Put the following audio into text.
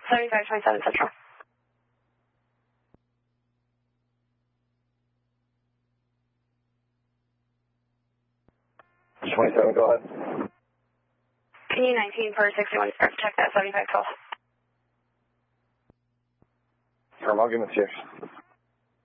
7527 Central. 27, go ahead. P19 per 61, check that 7512. I'll give it to you.